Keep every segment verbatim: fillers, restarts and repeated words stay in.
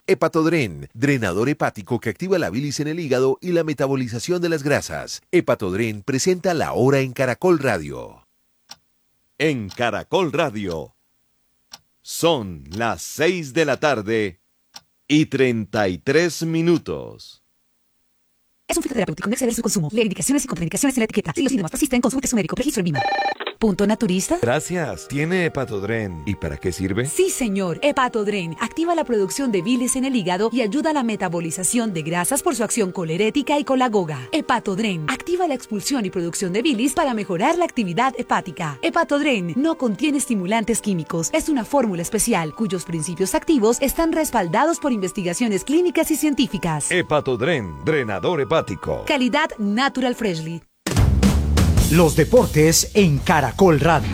Hepatodren, drenador hepático que activa la bilis en el hígado y la metabolización de las grasas. Hepatodren presenta La Hora en Caracol Radio. En Caracol Radio son las seis de la tarde y treinta y tres minutos. Es un fitoterapéutico, no exceder su consumo. Lee indicaciones y contraindicaciones en la etiqueta. Si los síntomas persisten, consulte su médico. Registro en VIMA. ¿Punto naturista? Gracias. ¿Tiene Hepatodren? ¿Y para qué sirve? Sí, señor. Hepatodren activa la producción de bilis en el hígado y ayuda a la metabolización de grasas por su acción colerética y colagoga. Hepatodren activa la expulsión y producción de bilis para mejorar la actividad hepática. Hepatodren no contiene estimulantes químicos. Es una fórmula especial cuyos principios activos están respaldados por investigaciones clínicas y científicas. Hepatodren, drenador hepático. Calidad Natural Freshly. Los deportes en Caracol Radio.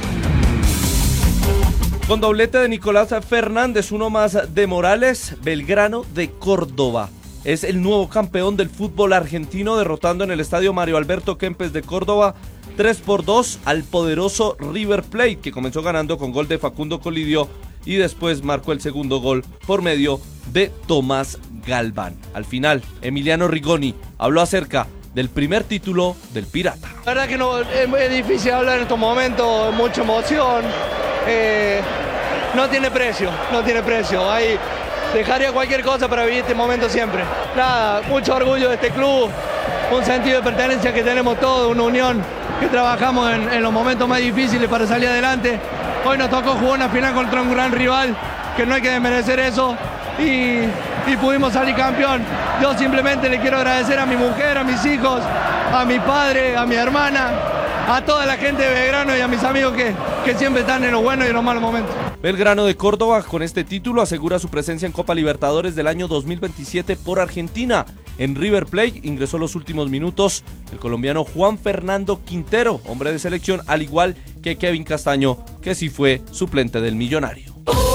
Con doblete de Nicolás Fernández, uno más de Morales, Belgrano de Córdoba es el nuevo campeón del fútbol argentino, derrotando en el estadio Mario Alberto Kempes de Córdoba tres por dos al poderoso River Plate, que comenzó ganando con gol de Facundo Colidio y después marcó el segundo gol por medio de Tomás Galván. Al final, Emiliano Rigoni habló acerca del primer título del Pirata. La verdad que no, es, es difícil hablar en estos momentos, mucha emoción, eh, no tiene precio, no tiene precio. Ahí dejaría cualquier cosa para vivir este momento siempre. Nada, mucho orgullo de este club, un sentido de pertenencia que tenemos todos, una unión que trabajamos en, en los momentos más difíciles para salir adelante. Hoy nos tocó jugar una final contra un gran rival, que no hay que desmerecer eso, y, y pudimos salir campeón. Yo simplemente le quiero agradecer a mi mujer, a mis hijos, a mi padre, a mi hermana, a toda la gente de Belgrano y a mis amigos que, que siempre están en los buenos y en los malos momentos. Belgrano de Córdoba con este título asegura su presencia en Copa Libertadores del año dos mil veintisiete por Argentina. En River Plate ingresó los últimos minutos el colombiano Juan Fernando Quintero, hombre de selección, al igual que Kevin Castaño, que sí fue suplente del Millonario.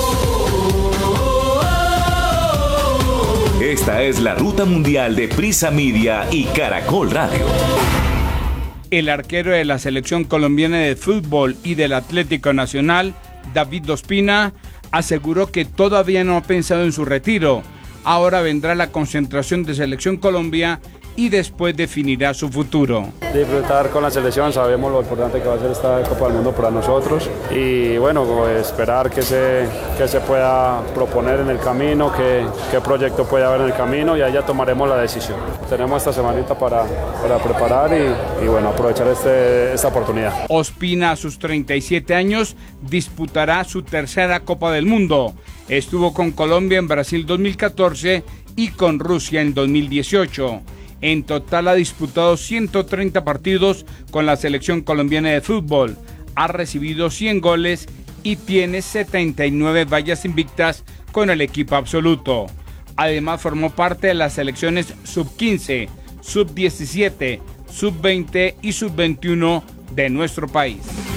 Esta es la ruta mundial de Prisa Media y Caracol Radio. El arquero de la selección colombiana de fútbol y del Atlético Nacional, David Ospina, aseguró que todavía no ha pensado en su retiro. Ahora vendrá la concentración de Selección Colombia y después definirá su futuro. Disfrutar con la selección, sabemos lo importante que va a ser esta Copa del Mundo para nosotros y bueno, esperar que se, que se pueda proponer en el camino, que, qué proyecto puede haber en el camino y ahí ya tomaremos la decisión. Tenemos esta semanita para, para preparar y, y bueno, aprovechar este, esta oportunidad. Ospina, a sus treinta y siete años, disputará su tercera Copa del Mundo. Estuvo con Colombia en Brasil dos mil catorce y con Rusia en dos mil dieciocho. En total ha disputado ciento treinta partidos con la selección colombiana de fútbol, ha recibido cien goles y tiene setenta y nueve vallas invictas con el equipo absoluto. Además formó parte de las selecciones sub quince, sub diecisiete, sub veinte y sub veintiuno de nuestro país.